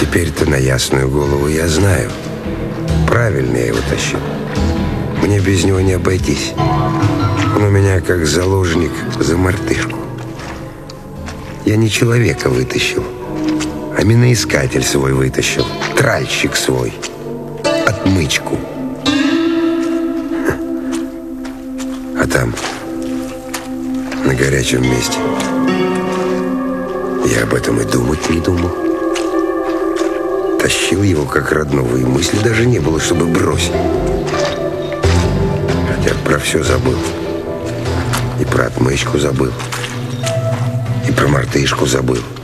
Теперь-то на ясную голову я знаю. Правильно я его тащил. Мне без него не обойтись. Он у меня как заложник за мартышку. Я не человека вытащил, а миноискатель свой вытащил. Тральщик свой. Отмычку. А там, на горячем месте, я об этом и думать не думал. Тащил его как родного, и мысли даже не было, чтобы бросить. Хотя про все забыл. И про отмычку забыл. И про мартышку забыл.